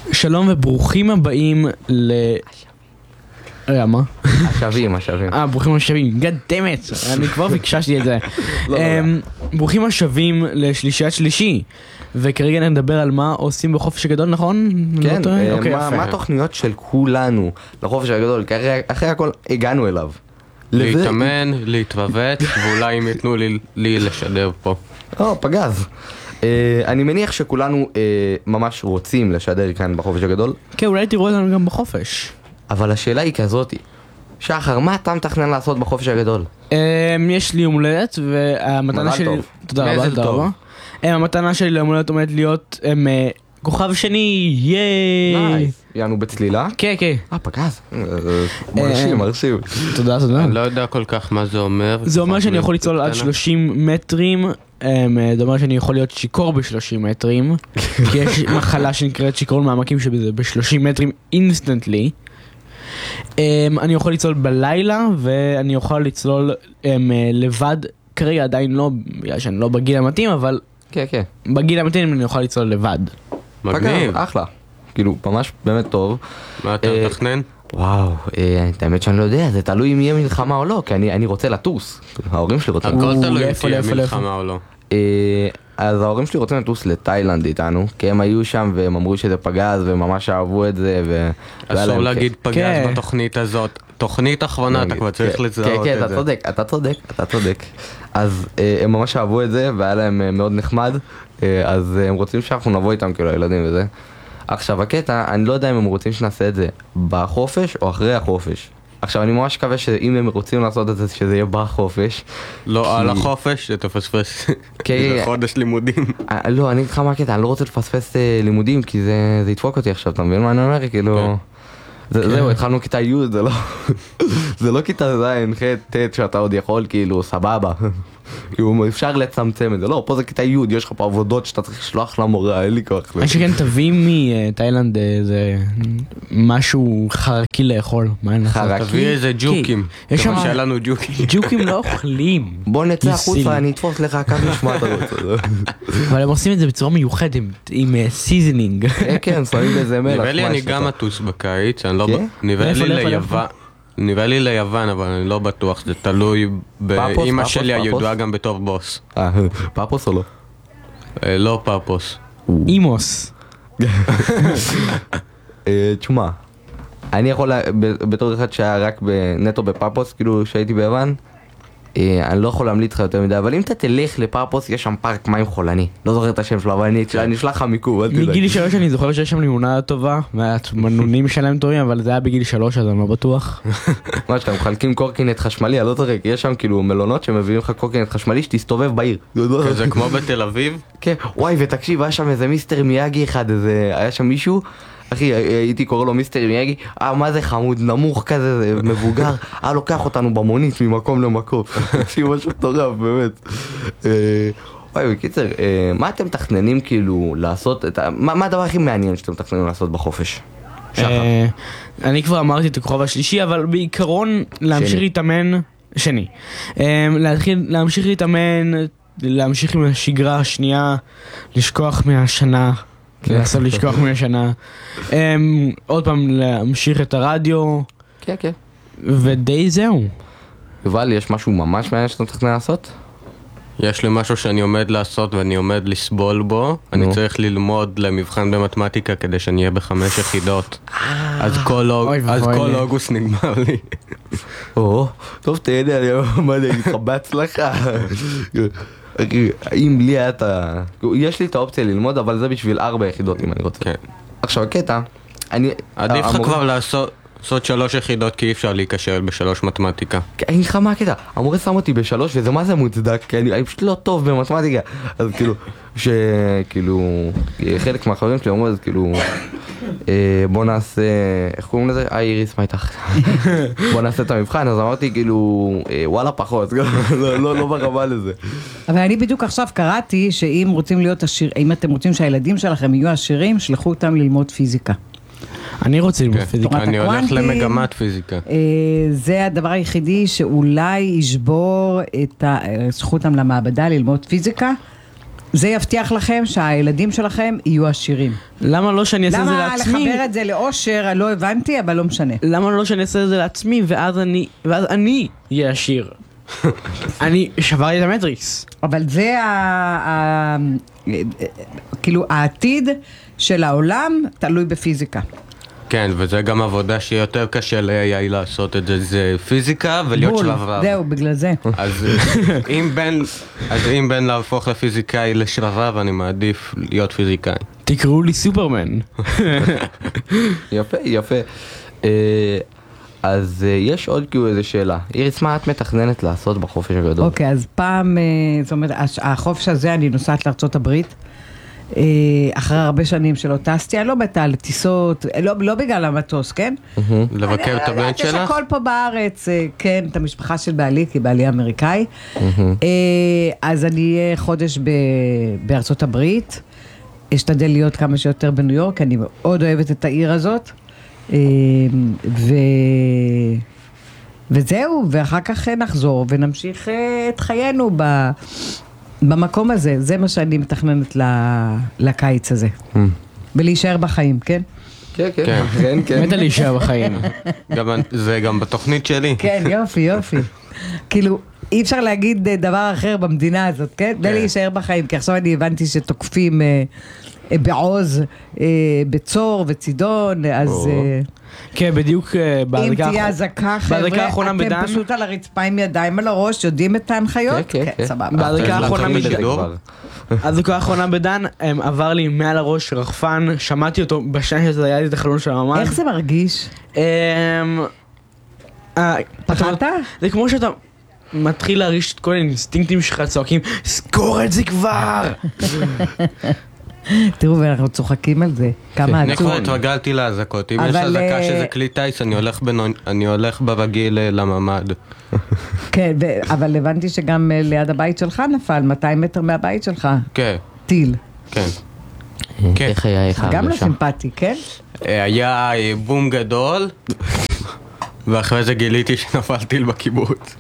שלום וברוכים הבאים רגע, מה? השבים. ברוכים השבים, God damn it, אני כבר ביקשתי את זה. ברוכים השבים לשלישיית שלישי, וכרגע נדבר על מה עושים בחופש הגדול, נכון? כן, מה התוכניות של כולנו לחופש הגדול, כי אחרי הכל הגענו אליו. להתאמן, להתוות, ואולי אם יתנו לי לשדר פה. פגז. אני מניח שכולנו ממש רוצים לשדר כאן בחופש הגדול. כן, אולי תראו אותנו גם בחופש. אבל השאלה היא כזאת, שחר, מה אתה מתכנן לעשות בחופש הגדול? יש לי יום הולדת, והמתנה שלי... טוב. תודה רבה. המתנה שלי ליום הולדת עומדת להיות כוכב שני, ייי! יענו בצלילה? כן. פגז. מרשים. תודה. אני לא יודע כל כך מה זה אומר. זה אומר שאני יכול לצלול עד 30 מטרים, זה אומר שאני יכול להיות שיקור ב-30 מטרים, כי יש מחלה שנקראת שיקרון מעמקים שבזה ב-30 מטרים אינסטנטלי. אני יכול לצלול בלילה, ואני יכול לצלול לבד, כרגע עדיין לא, בגלל שאני לא בגיל המתאים, אבל כן. בגיל המתאים אני יכול לצלול לבד. מגניב. אחלה. כאילו, ממש באמת טוב. מה אתה מתכנן? וואו, האמת שאני לא יודע, זה תלוי אם יהיה מלחמה או לא, כי אני רוצה לטוס. ההורים שלי רוצים לטוס. הכל תלוי אם תהיה מלחמה או לא. אז ההורים שלי רוצים לטוס לתאילנד איתנו, כי הם היו שם והם אמרו שזה פגז וממש אהבו את זה. אסור להגיד פגז בתוכנית הזאת. תוכנית הכוונה, אתה כבר צריך לזהות את זה. כן, אתה צודק. אז הם ממש אהבו את זה והיה להם מאוד נחמד, אז הם רוצים שאנחנו נבוא איתם כאילו הילדים וזה. עכשיו הקטע, אני לא יודע אם הם רוצים שנעשה את זה בחופש או אחרי החופש. עכשיו אני ממש מקווה שאם הם רוצים לעשות את זה, שזה יהיה בחופש. לא על החופש, זה תפספס. זה חודש לימודים. לא, אני אגיד לך מה הקטע, אני לא רוצה לפספס לימודים, כי זה ידפוק אותי עכשיו, אתה מבין מה אני אומר? כאילו... זהו, התחלנו כיתה י', זה לא כיתה ז', ח', ט', שאתה עוד יכול, כאילו, סבבה. כאילו, אפשר לצמצם את זה. לא, פה זה כיתה י', יש לך פה עבודות שאתה צריך לשלוח למורה, אין לי כוח. אני שכן תביא מתאילנד זה משהו חרקי לאכול. חרקי? איזה ג'וקים. יש שם... שהיה לנו ג'וקים. ג'וקים לא אוכלים. בוא נצא החוצה, אני אתפוס לך כמה נשמע אתה רוצה. אבל הם עושים את זה בצורה מיוחדת, עם סיזנינג. כן, שמים בזה מלח. נראה לי אני גם אטוס בקיץ, נראה לי ליוון, אבל אני לא בטוח, זה תלוי באמא שלי הידועה גם בתור בוס. פאפוס או לא? לא פאפוס. אימוס. תשמע, אני יכול, בתור אחד שהיה רק נטו בפאפוס, כאילו שהייתי ביוון, אני לא יכול להמליץ לך יותר מדי, אבל אם אתה תלך לפאפוס, יש שם פארק מים חולני. לא זוכר את השם שלו, אבל אני אשלח לך מיקום, אל תדאג. מגיל 3 אני זוכר שיש שם לימונה טובה, והמנונים שלהם טובים, אבל זה היה בגיל 3, אז אני לא בטוח. מה שאתם מחלקים קורקינט חשמלי, אני לא זוכר, יש שם כאילו מלונות שמביאים לך קורקינט חשמלי שתסתובב בעיר. זה כמו בתל אביב? כן, וואי, ותקשיב, היה שם איזה מיסטר מיאגי אחד, היה שם מישהו, אחי, הייתי קורא לו מיסטר מיאגי, מה זה חמוד, נמוך כזה, זה מבוגר, לוקח אותנו במונית ממקום למקום, תקשיב, משהו מטורף, באמת. וואי, בקיצר, מה אתם מתכננים כאילו לעשות, מה הדבר הכי מעניין שאתם מתכננים לעשות בחופש? אני כבר אמרתי את הכוכב השלישי, אבל בעיקרון להמשיך להתאמן, שני, להמשיך להתאמן, להמשיך עם השגרה השנייה, לשכוח מהשנה, לנסות לשכוח מהשנה, עוד פעם להמשיך את הרדיו, כן. ודי זהו. יובל, יש משהו ממש מעניין שאתה מתכנן לעשות? יש לי משהו שאני עומד לעשות ואני עומד לסבול בו. אני צריך ללמוד למבחן במתמטיקה כדי שאני אהיה ב5 יחידות. אז כל אוגוסט נגמר לי. טוב, תהנה, אני אגיד לך בהצלחה. אם לי היה יש לי את האופציה ללמוד, אבל זה בשביל 4 יחידות אם אני רוצה. עכשיו הקטע, עדיף לך כבר לעשות 3 יחידות, כי אי אפשר להיקשר ב3 מתמטיקה. אני אגיד לך מה הקטע, המורה שם אותי ב3 וזה מה זה מוצדק, כי אני פשוט לא טוב במתמטיקה. אז כאילו, חלק מהחברים שלי אומרים, אז כאילו, בוא נעשה, איך קוראים לזה? איריס, מה איתך? בוא נעשה את המבחן, אז אמרתי כאילו, וואלה פחות, לא ברמה לזה. אבל אני בדיוק עכשיו קראתי שאם רוצים להיות עשיר, אם אתם רוצים שהילדים שלכם יהיו עשירים, שלחו אותם ללמוד פיזיקה. אני רוצה ללמוד פיזיקה. אני הולך למגמת פיזיקה. זה הדבר היחידי שאולי ישבור את זכותם למעבדה ללמוד פיזיקה. זה יבטיח לכם שהילדים שלכם יהיו עשירים. למה לא שאני אעשה את זה לעצמי? למה לחבר את זה לאושר? לא הבנתי, אבל לא משנה. למה לא שאני אעשה את זה לעצמי, ואז אני אהיה עשיר? אני שברתי את המטריקס. אבל זה כאילו העתיד של העולם תלוי בפיזיקה. כן, וזה גם עבודה שהיא יותר קשה ל-AI לעשות את זה, זה פיזיקה ולהיות שלב רב. זהו, בגלל זה. אז אם בין להפוך לפיזיקאי לשלב רב, אני מעדיף להיות פיזיקאי. תקראו לי סופרמן. יפה, יפה. אז יש עוד כאילו איזה שאלה. איריס, מה את מתכננת לעשות בחופש הגדול? אוקיי, אז פעם, זאת אומרת, החופש הזה אני נוסעת לארצות הברית, אחרי הרבה שנים שלא טסתי, אני לא בטח על טיסות, לא בגלל המטוס, כן? לבקר את הבן שלך? יש הכל פה בארץ, כן, את המשפחה של בעלי, כי בעלי אמריקאי. אז אני אהיה חודש בארצות הברית, אשתדל להיות כמה שיותר בניו יורק, אני מאוד אוהבת את העיר הזאת. וזהו, ואחר כך נחזור ונמשיך את חיינו במקום הזה. זה מה שאני מתכננת לקיץ הזה. ולהישאר בחיים, כן? כן, כן, כן, כן. מתה להישאר בחיים. זה גם בתוכנית שלי. כן, יופי, יופי. כאילו, אי אפשר להגיד דבר אחר במדינה הזאת, כן? ולהישאר בחיים, כי עכשיו אני הבנתי שתוקפים בעוז, בצור וצידון, אז... כן, בדיוק אם תהיה הזקה, חבר'ה, בדן, אתם פשוט על הרצפה עם ידיים על הראש, יודעים את ההנחיות? כן, כן, סבבה. בהדלקה האחרונה בדן, עבר לי מעל הראש רחפן, שמעתי אותו בשנה שזה היה לי את החלון של הממ"ד. איך זה מרגיש? פחדת? זה כמו שאתה מתחיל להרגיש את כל האינסטינקטים שלך צועקים, סגור את זה כבר! תראו, ואנחנו צוחקים על זה, כמה עצוב. אני כבר התרגלתי להזקות, אם יש הזקה שזה כלי טייס, אני הולך ברגיל לממ"ד. כן, אבל הבנתי שגם ליד הבית שלך נפל, 200 מטר מהבית שלך. כן. טיל. כן. איך היה אחד? גם לא סימפטי, כן? היה בום גדול, ואחרי זה גיליתי שנפל טיל בקיבוץ.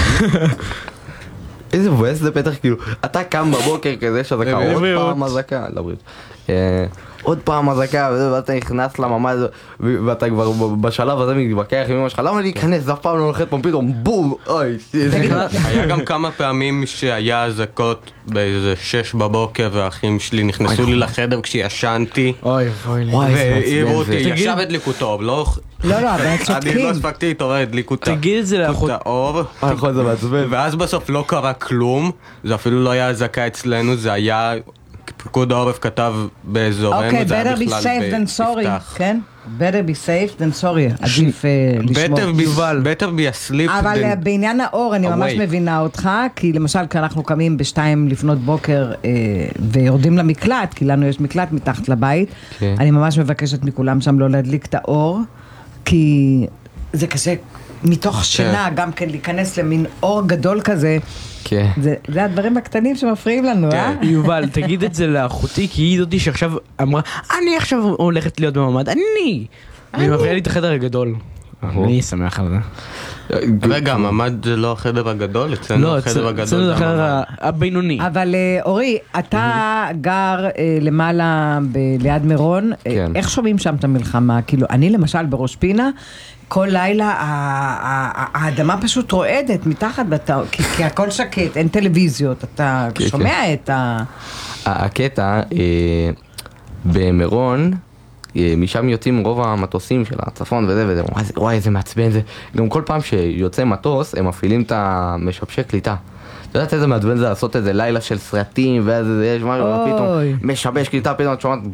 איזה מבואס זה בטח, כאילו, אתה קם בבוקר כזה שהזקה, עוד פעם הזקה, עוד פעם הזקה, ואתה נכנס לממ"ד, ואתה כבר בשלב הזה מתווכח עם אמא שלך, למה להיכנס, זה אף פעם לא הולכת פה, פתאום בום, אוי. היה גם כמה פעמים שהיה הזקות באיזה 6 בבוקר, והאחים שלי נכנסו לי לחדר כשישנתי, והעירו אותי, ישב הדליקו טוב, לא... לא, אבל הם צודקים. אני לא הספקתי להתעורר, הדליקו את האור, ואז בסוף לא קרה כלום, זה אפילו לא היה הזקה אצלנו, זה היה... פיקוד העורף כתב באזורנו, זה היה בכלל ביפתח. כן? better be safe than sorry, עדיף לשמור. better be asleep than... אבל בעניין האור אני ממש מבינה אותך, כי למשל כשאנחנו קמים ב2 לפנות בוקר ויורדים למקלט, כי לנו יש מקלט מתחת לבית, אני ממש מבקשת מכולם שם לא להדליק את האור, כי זה קשה מתוך שינה גם כן להיכנס למין אור גדול כזה. זה הדברים הקטנים שמפריעים לנו, אה? יובל, תגיד את זה לאחותי, כי היא זאתי שעכשיו אמרה, אני עכשיו הולכת להיות בממ"ד, והיא מפריעה לי את החדר הגדול. אני שמח על זה. רגע, ממ"ד זה לא החדר הגדול? אצלנו החדר הגדול זה החדר הבינוני. אבל אורי, אתה גר למעלה ליד מירון, איך שומעים שם את המלחמה? כאילו, אני למשל בראש פינה, כל לילה האדמה פשוט רועדת מתחת, כי הכל שקט, אין טלוויזיות, אתה שומע את הקטע במירון, משם יוצאים רוב המטוסים של הצפון וזה, וואי איזה מעצבן זה. גם כל פעם שיוצא מטוס, הם מפעילים את המשבשי קליטה. אתה יודעת איזה מעצבן זה לעשות איזה לילה של סרטים, ואז יש משהו, פתאום משבש קליטה, פתאום את שומעת...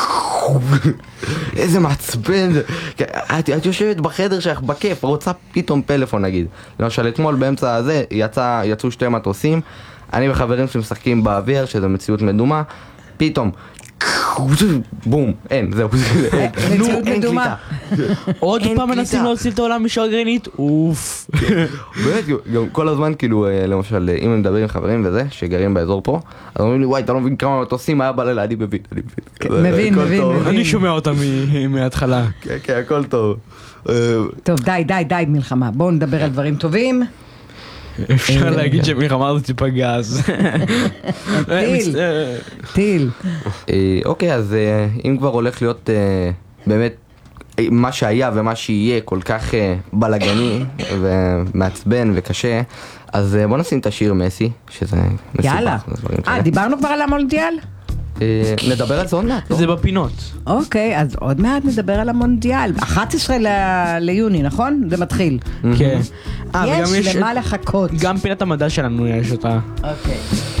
איזה מעצבן זה. את יושבת בחדר שלך בכיף, רוצה פתאום פלאפון נגיד. למשל אתמול באמצע הזה יצאו 2 מטוסים, אני וחברים שמשחקים באוויר, שזו מציאות מדומה, פתאום בום, אין, זהו. מציאות מדומה. עוד פעם מנסים להוציא את העולם משעה גרעינית, אוף. באמת, גם כל הזמן כאילו, למשל, אם אני מדבר עם חברים וזה, שגרים באזור פה, אז אומרים לי, וואי, אתה לא מבין כמה מטוסים היה בלילה, אני מבין. מבין. אני שומע אותם מההתחלה. כן, כן, הכל טוב. טוב, די, מלחמה. בואו נדבר על דברים טובים. אפשר להגיד שמלחמה הזאת טיפה גז. טיל. אוקיי, אז אם כבר הולך להיות באמת מה שהיה ומה שיהיה כל כך בלגני ומעצבן וקשה, אז בוא נשים את השיר מסי, שזה מסובך. יאללה. דיברנו כבר על המונדיאל? נדבר על זה עוד מעט, לא? זה בפינות. אוקיי, אז עוד מעט נדבר על המונדיאל. 11 ליוני, נכון? זה מתחיל. כן. יש למה לחכות. גם פינת המדע שלנו יש אותה. אוקיי.